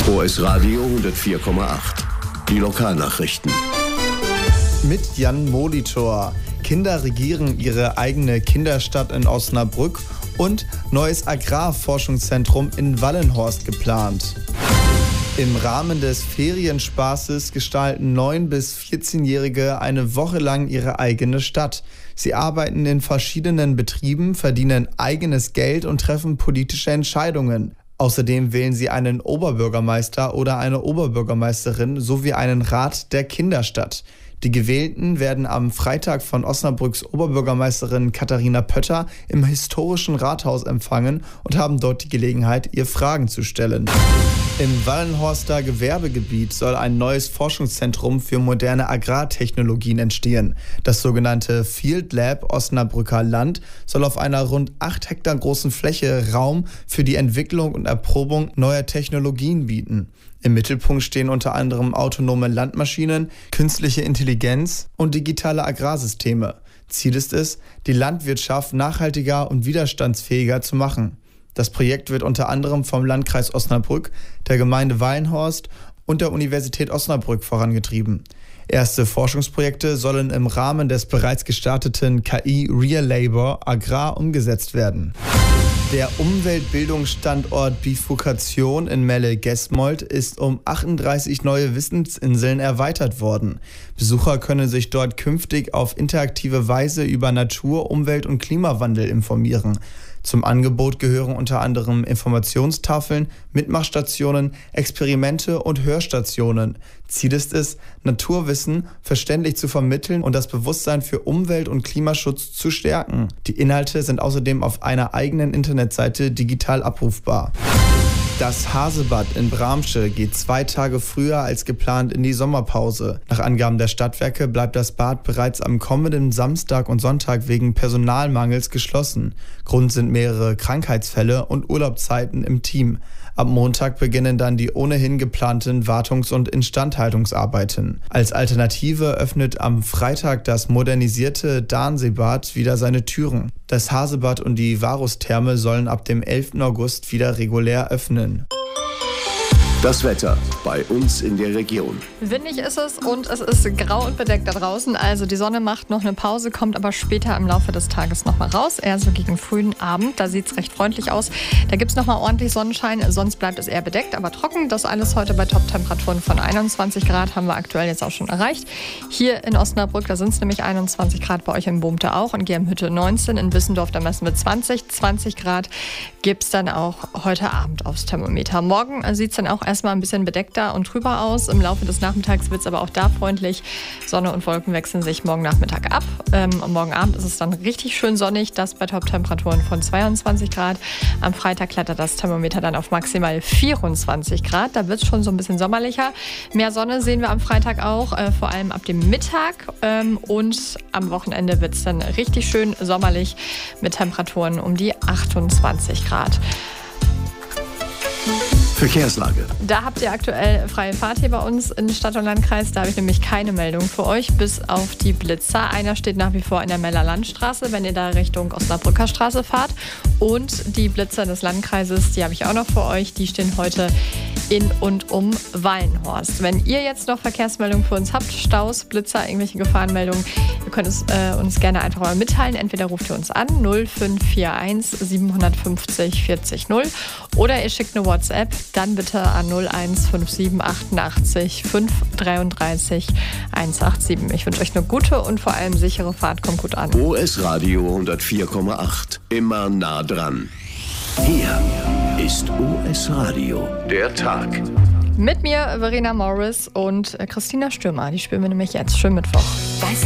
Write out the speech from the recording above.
OS Radio 104,8. Die Lokalnachrichten. Mit Jan Molitor. Kinder regieren ihre eigene Kinderstadt in Osnabrück und neues Agrarforschungszentrum in Wallenhorst geplant. Im Rahmen des Ferienspaßes gestalten 9- bis 14-Jährige eine Woche lang ihre eigene Stadt. Sie arbeiten in verschiedenen Betrieben, verdienen eigenes Geld und treffen politische Entscheidungen. Außerdem wählen sie einen Oberbürgermeister oder eine Oberbürgermeisterin sowie einen Rat der Kinderstadt. Die Gewählten werden am Freitag von Osnabrücks Oberbürgermeisterin Katharina Pötter im historischen Rathaus empfangen und haben dort die Gelegenheit, ihr Fragen zu stellen. Im Wallenhorster Gewerbegebiet soll ein neues Forschungszentrum für moderne Agrartechnologien entstehen. Das sogenannte Field Lab Osnabrücker Land soll auf einer rund 8 Hektar großen Fläche Raum für die Entwicklung und Erprobung neuer Technologien bieten. Im Mittelpunkt stehen unter anderem autonome Landmaschinen, künstliche Intelligenz und digitale Agrarsysteme. Ziel ist es, die Landwirtschaft nachhaltiger und widerstandsfähiger zu machen. Das Projekt wird unter anderem vom Landkreis Osnabrück, der Gemeinde Wallenhorst und der Universität Osnabrück vorangetrieben. Erste Forschungsprojekte sollen im Rahmen des bereits gestarteten KI Real Labor Agrar umgesetzt werden. Der Umweltbildungsstandort Bifurkation in Melle-Gesmold ist um 38 neue Wissensinseln erweitert worden. Besucher können sich dort künftig auf interaktive Weise über Natur-, Umwelt- und Klimawandel informieren. Zum Angebot gehören unter anderem Informationstafeln, Mitmachstationen, Experimente und Hörstationen. Ziel ist es, Naturwissen verständlich zu vermitteln und das Bewusstsein für Umwelt- und Klimaschutz zu stärken. Die Inhalte sind außerdem auf einer eigenen Internetseite digital abrufbar. Das Hasebad in Bramsche geht 2 Tage früher als geplant in die Sommerpause. Nach Angaben der Stadtwerke bleibt das Bad bereits am kommenden Samstag und Sonntag wegen Personalmangels geschlossen. Grund sind mehrere Krankheitsfälle und Urlaubszeiten im Team. Ab Montag beginnen dann die ohnehin geplanten Wartungs- und Instandhaltungsarbeiten. Als Alternative öffnet am Freitag das modernisierte Darnseebad wieder seine Türen. Das Hasebad und die Varustherme sollen ab dem 11. August wieder regulär öffnen. Das Wetter bei uns in der Region. Windig ist es und es ist grau und bedeckt da draußen. Also die Sonne macht noch eine Pause, kommt aber später im Laufe des Tages nochmal raus. Eher so gegen frühen Abend. Da sieht es recht freundlich aus. Da gibt es nochmal ordentlich Sonnenschein. Sonst bleibt es eher bedeckt, aber trocken. Das alles heute bei Top-Temperaturen von 21 Grad haben wir aktuell jetzt auch schon erreicht. Hier in Osnabrück, da sind es nämlich 21 Grad, bei euch in Boomte auch. In Germhütte 19, in Wissendorf, da messen wir 20. 20 Grad gibt es dann auch heute Abend aufs Thermometer. Morgen sieht es dann auch erstmal ein bisschen bedeckter und trüber aus. Im Laufe des Nachmittags wird es aber auch da freundlich. Sonne und Wolken wechseln sich morgen Nachmittag ab. Morgen Abend ist es dann richtig schön sonnig. Das bei Top-Temperaturen von 22 Grad. Am Freitag klettert das Thermometer dann auf maximal 24 Grad. Da wird es schon so ein bisschen sommerlicher. Mehr Sonne sehen wir am Freitag auch, vor allem ab dem Mittag. Und am Wochenende wird es dann richtig schön sommerlich mit Temperaturen um die 28 Grad. Verkehrslage. Da habt ihr aktuell freie Fahrt hier bei uns in Stadt und Landkreis. Da habe ich nämlich keine Meldung für euch, bis auf die Blitzer. Einer steht nach wie vor in der Meller Landstraße, wenn ihr da Richtung Osnabrücker Straße fahrt. Und die Blitzer des Landkreises, die habe ich auch noch für euch. Die stehen heute in und um Wallenhorst. Wenn ihr jetzt noch Verkehrsmeldungen für uns habt, Staus, Blitzer, irgendwelche Gefahrenmeldungen, ihr könnt es uns gerne einfach mal mitteilen. Entweder ruft ihr uns an 0541 750 40 0 oder ihr schickt eine WhatsApp, dann bitte an 0157 88 533 187. Ich wünsche euch eine gute und vor allem sichere Fahrt. Kommt gut an. OS Radio 104,8. Immer nah dran. Hier ist OS Radio. Der Tag. Mit mir Verena Morris und Christina Stürmer. Die spielen wir nämlich jetzt. Schönen Mittwoch.